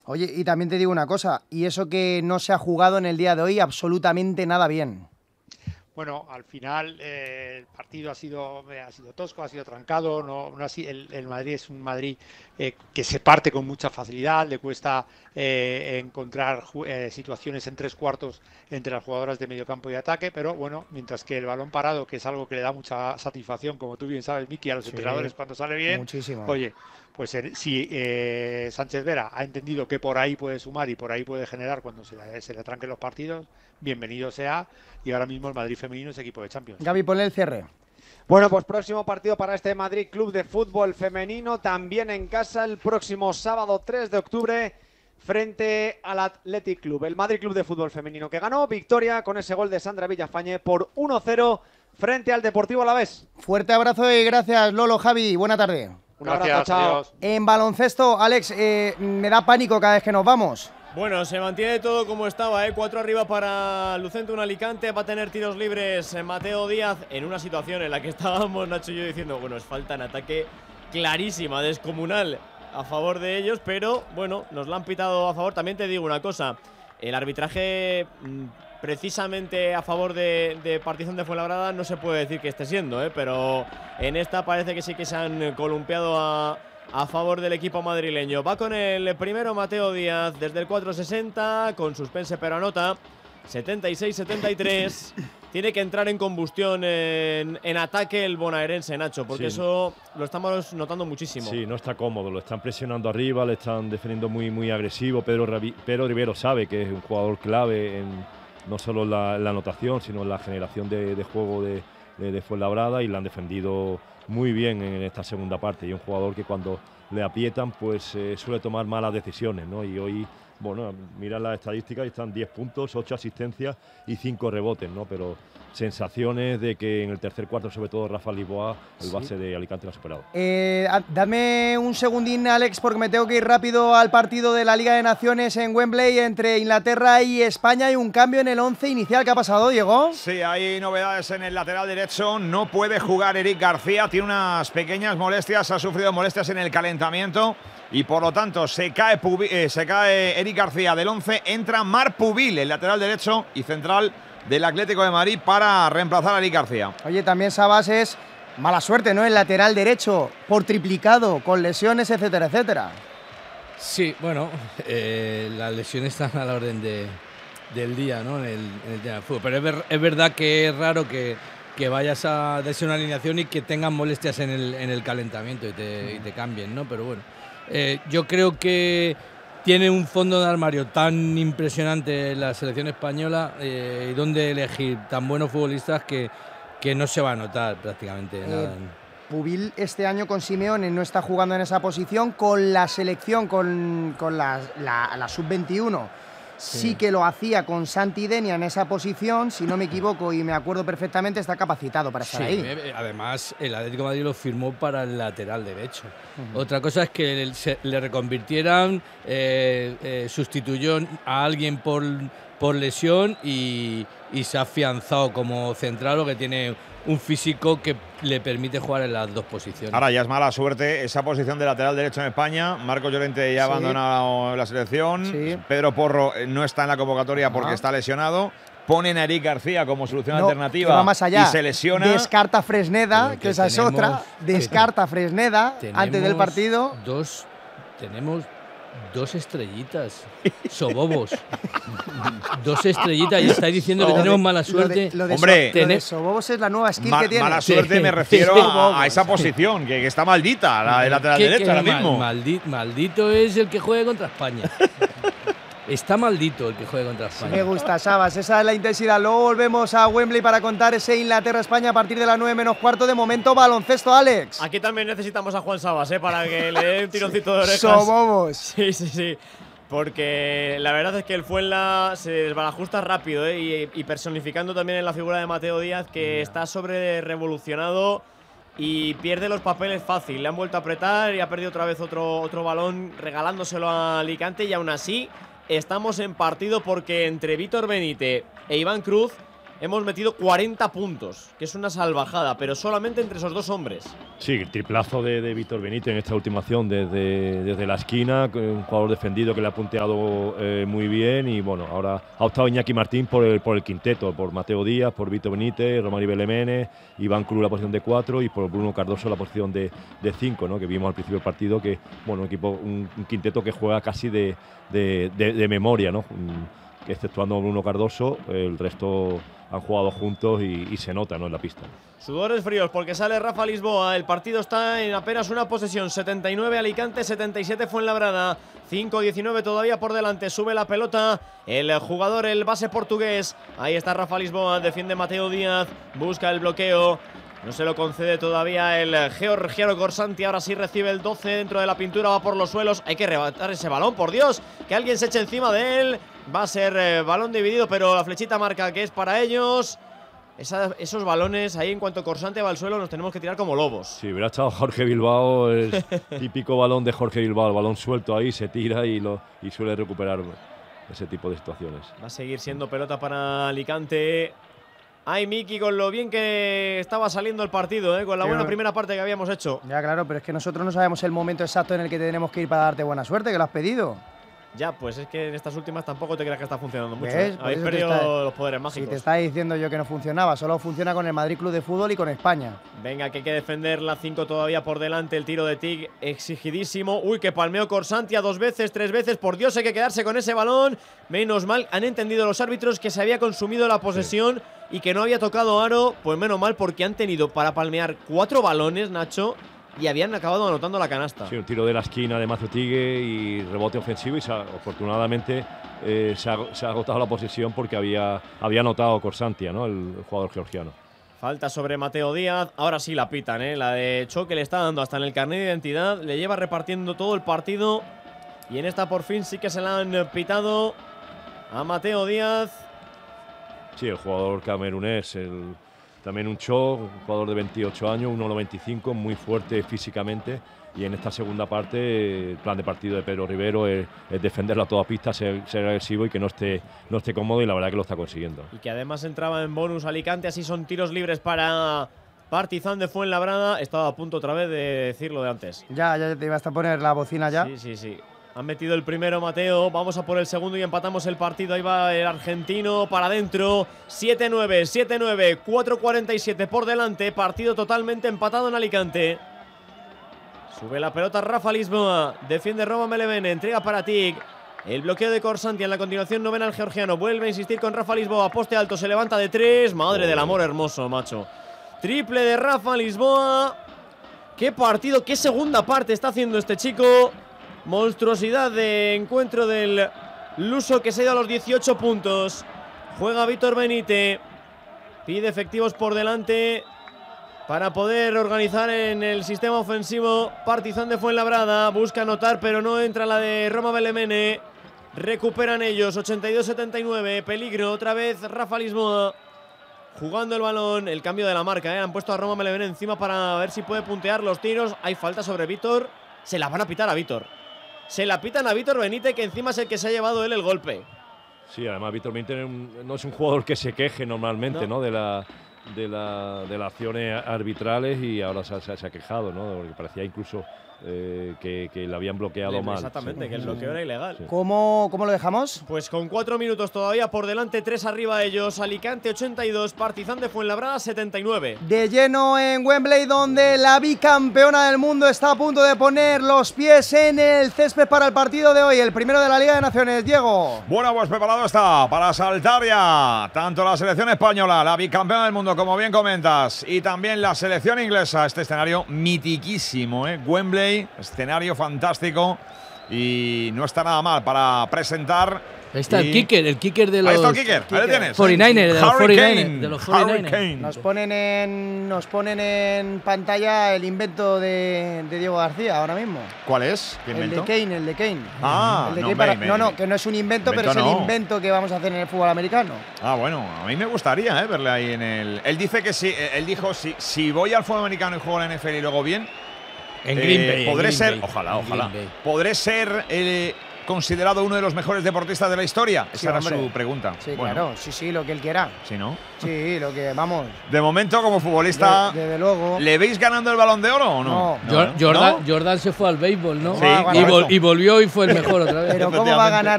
Oye, y también te digo una cosa, y eso que no se ha jugado en el día de hoy absolutamente nada bien. Bueno, al final el partido ha sido tosco, ha sido trancado. No así, el Madrid es un Madrid que se parte con mucha facilidad, le cuesta encontrar situaciones en tres cuartos entre las jugadoras de medio campo y de ataque, pero bueno, mientras que el balón parado, que es algo que le da mucha satisfacción, como tú bien sabes, Miki, a los Sí, entrenadores cuando sale bien, muchísimo. oye, pues si Sánchez Vera ha entendido que por ahí puede sumar y por ahí puede generar cuando se le tranquen los partidos, bienvenido sea. Y ahora mismo el Madrid femenino es equipo de Champions. Gaby, ponle el cierre. Bueno, pues próximo partido para este Madrid Club de Fútbol Femenino, también en casa el próximo sábado 3 de octubre frente al Athletic Club. El Madrid Club de Fútbol Femenino que ganó victoria con ese gol de Sandra Villafañe por 1-0 frente al Deportivo Alavés. Fuerte abrazo y gracias, Lolo, Javi. Buena tarde. Un abrazo, chao. Adiós. En baloncesto, Alex, me da pánico cada vez que nos vamos. Bueno, se mantiene todo como estaba, 4 arriba para Lucento, un Alicante. Va a tener tiros libres Mateo Díaz en una situación en la que estábamos Nacho y yo diciendo, bueno, es falta en ataque clarísima, descomunal a favor de ellos, pero bueno, nos la han pitado a favor. También te digo una cosa, el arbitraje precisamente a favor de Partizan de Fuenlabrada no se puede decir que esté siendo, pero en esta parece que sí que se han columpiado a favor del equipo madrileño. Va con el primero Mateo Díaz desde el 4.60, con suspense pero anota. 76-73. Tiene que entrar en combustión en ataque el bonaerense, Nacho, porque eso lo estamos notando muchísimo. Sí, no está cómodo, lo están presionando arriba, le están defendiendo muy agresivo. Pedro Rivero sabe que es un jugador clave en no solo la anotación, sino en la generación de juego de Fuenlabrada, y la han defendido muy bien en esta segunda parte, y un jugador que cuando le aprietan pues suele tomar malas decisiones, ¿no? Y hoy, bueno, mira las estadísticas y están 10 puntos, 8 asistencias y 5 rebotes, ¿no? Pero sensaciones de que en el tercer cuarto, sobre todo Rafa Lisboa, el base de Alicante, lo ha superado. Dame un segundín, Alex, porque me tengo que ir rápido al partido de la Liga de Naciones en Wembley entre Inglaterra y España. Hay un cambio en el 11 inicial. ¿Qué ha pasado, Diego? Sí, hay novedades en el lateral derecho. No puede jugar Eric García, tiene unas pequeñas molestias, ha sufrido molestias en el calentamiento y por lo tanto se cae Eric García del 11. Entra Marc Pubil, el lateral derecho y central del Atlético de Madrid, para reemplazar a Eric García. Oye, también Sabas es mala suerte, ¿no? El lateral derecho por triplicado, con lesiones, etcétera, etcétera. Sí, bueno, las lesiones están a la orden del día, ¿no? En el tema del fútbol. Pero es verdad que es raro que vayas a darse una alineación y que tengan molestias en el calentamiento y te cambien, ¿no? Pero bueno, yo creo que tiene un fondo de armario tan impresionante la selección española y donde elegir tan buenos futbolistas que no se va a notar prácticamente nada. Pubil este año con Simeone no está jugando en esa posición, con la selección, con la sub-21. Sí que lo hacía con Santi Denia en esa posición, si no me equivoco y me acuerdo perfectamente, está capacitado para estar ahí. Además, el Atlético de Madrid lo firmó para el lateral derecho. Otra cosa es que le reconvirtieran, sustituyó a alguien por lesión y se ha afianzado como central, lo que tiene un físico que le permite jugar en las dos posiciones. Ahora ya es mala suerte esa posición de lateral derecho en España. Marcos Llorente ya ha abandonado la selección. Sí. Pedro Porro no está en la convocatoria porque está lesionado. Ponen a Eric García como solución alternativa, que va más allá. Y se lesiona. Descarta Fresneda, que esa es otra. Descarta Fresneda antes del partido. Tenemos dos estrellitas, Sobobos. Dos estrellitas, y estáis diciendo que tenemos mala suerte. Hombre, lo de Sobobos es la nueva skill que tiene. Mala suerte me refiero a esa posición, que está maldita, la de lateral derecha ahora mismo. Maldito es el que juegue contra España. Está maldito el que juegue contra España. Me gusta, Sabas, esa es la intensidad. Luego volvemos a Wembley para contar ese Inglaterra-España a partir de las 9:45. De momento, baloncesto, Alex. Aquí también necesitamos a Juan Sabas, para que le dé un tironcito de orejas. Sobobos. Sí. Porque la verdad es que el Fuenla se desbarajusta rápido, y personificando también en la figura de Mateo Díaz, que está sobre revolucionado y pierde los papeles fácil. Le han vuelto a apretar y ha perdido otra vez otro balón, regalándoselo a Alicante, y aún así estamos en partido porque entre Víctor Benítez e Iván Cruz hemos metido 40 puntos, que es una salvajada, pero solamente entre esos dos hombres. Sí, el triplazo de Víctor Benítez en esta última acción desde la esquina, un jugador defendido que le ha punteado muy bien, y bueno, ahora ha optado Iñaki Martín por el quinteto, por Mateo Díaz, por Víctor Benítez, Román Belemene, Iván Cruz la posición de 4 y por Bruno Cardoso la posición de 5, ¿no? Que vimos al principio del partido que, bueno, un quinteto que juega casi de memoria, ¿no? Que exceptuando Bruno Cardoso, el resto han jugado juntos y se nota, ¿no?, en la pista. Sudores fríos porque sale Rafa Lisboa. El partido está en apenas una posesión. 79 Alicante, 77 Fuenlabrada. 5-19 todavía por delante. Sube la pelota el jugador, el base portugués. Ahí está Rafa Lisboa. Defiende Mateo Díaz. Busca el bloqueo. No se lo concede todavía el georgiano Corsanti. Ahora sí recibe el 12 dentro de la pintura. Va por los suelos. Hay que arrebatar ese balón, por Dios. Que alguien se eche encima de él. Va a ser balón dividido, pero la flechita marca que es para ellos. Esos balones, ahí en cuanto Corsante va al suelo, nos tenemos que tirar como lobos. Sí, hubiera estado Jorge Bilbao, el típico balón de Jorge Bilbao, el balón suelto ahí, se tira y suele recuperar ese tipo de situaciones. Va a seguir siendo pelota para Alicante. Ay, Miki, con lo bien que estaba saliendo el partido, con la buena primera parte que habíamos hecho. Ya, claro, pero es que nosotros no sabemos el momento exacto en el que tenemos que ir para darte buena suerte, que lo has pedido. Ya, pues es que en estas últimas tampoco te creas que está funcionando mucho. ¿Ves? Habéis perdido los poderes mágicos. Si te estaba diciendo yo que no funcionaba, solo funciona con el Madrid Club de Fútbol y con España. Venga, que hay que defender la 5 todavía por delante. El tiro de Tig exigidísimo. Uy, que palmeó Corsantia 2 veces, 3 veces. Por Dios, hay que quedarse con ese balón. Menos mal, han entendido los árbitros que se había consumido la posesión y que no había tocado aro. Pues menos mal, porque han tenido para palmear 4 balones, Nacho, y habían acabado anotando la canasta. Sí, un tiro de la esquina de Mazo Tigue y rebote ofensivo, y afortunadamente se ha agotado la posesión porque había anotado Corsantia, ¿no?, el jugador georgiano. Falta sobre Mateo Díaz. Ahora sí la pitan, La de choque le está dando hasta en el carnet de identidad. Le lleva repartiendo todo el partido. Y en esta por fin sí que se la han pitado a Mateo Díaz. Sí, el jugador camerunés, también un jugador de 28 años, 1,95, muy fuerte físicamente. Y en esta segunda parte, el plan de partido de Pedro Rivero es defenderlo a toda pista, ser agresivo y que no esté cómodo, y la verdad que lo está consiguiendo. Y que además entraba en bonus Alicante, así son tiros libres para Partizan de Fuenlabrada. Estaba a punto otra vez de decirlo de antes. Ya te ibas a poner la bocina ya. Sí. Han metido el primero Mateo, vamos a por el segundo y empatamos el partido. Ahí va el argentino para adentro. 7-9, 4-47 por delante. Partido totalmente empatado en Alicante. Sube la pelota Rafa Lisboa. Defiende Roma Melevene, entrega para Tig. El bloqueo de Corsanti, en la continuación no ven al georgiano. Vuelve a insistir con Rafa Lisboa, poste alto, se levanta de 3. Madre del amor hermoso, macho. Triple de Rafa Lisboa. Qué partido, qué segunda parte está haciendo este chico. Monstruosidad de encuentro del luso, que se ha ido a los 18 puntos. Juega Víctor Benítez. Pide efectivos por delante para poder organizar en el sistema ofensivo. Partizan de Fuenlabrada. Busca anotar, pero no entra la de Roma Belemene. Recuperan ellos. 82-79. Peligro otra vez Rafa Lisboa. Jugando el balón. El cambio de la marca. Han puesto a Roma Belemene encima para ver si puede puntear los tiros. Hay falta sobre Víctor. Se la van a pitar a Víctor. Se la pitan a Víctor Benítez, que encima es el que se ha llevado él el golpe. Sí, además Víctor Benítez no es un jugador que se queje normalmente, ¿no?, de las acciones arbitrales, y ahora se ha quejado, ¿no?, porque parecía incluso que le habían bloqueado mal. Exactamente, que el bloqueo era ilegal. Sí. ¿Cómo lo dejamos? Pues con 4 minutos todavía por delante, 3 arriba ellos. Alicante 82, Partizan de Fuenlabrada 79. De lleno en Wembley, donde la bicampeona del mundo está a punto de poner los pies en el césped para el partido de hoy, el primero de la Liga de Naciones. Diego. Bueno, pues preparado está para saltar ya tanto la selección española, la bicampeona del mundo, como bien comentas, y también la selección inglesa. Este escenario mitiquísimo, Wembley, escenario fantástico, y no está nada mal para presentar. Ahí está el kicker de los… Ahí está el kicker, ahí lo tienes. 49ers, de los 49ers. Nos ponen en pantalla el invento de Diego García ahora mismo. ¿Cuál es? ¿Qué invento? El de Kane. Ah, el de Kane que no es un invento, pero es el invento que vamos a hacer en el fútbol americano. Ah, bueno, a mí me gustaría verle ahí en el… Él dice que sí, él dijo, si voy al fútbol americano y juego en la NFL y luego bien… En Green Bay. Podré ser, ojalá. Podré ser considerado uno de los mejores deportistas de la historia? Sí, Esa era hombre. su pregunta. Sí, Bueno, claro, sí, lo que él quiera. sí, ¿no? Sí, lo que, vamos, De momento, como futbolista, desde luego. ¿le veis ganando el Balón de Oro o no? No. Jordan, ¿No? Jordan se fue al béisbol, ¿no? Sí, Ah, y, correcto. y volvió y fue el mejor otra vez. Pero ¿cómo va a ganar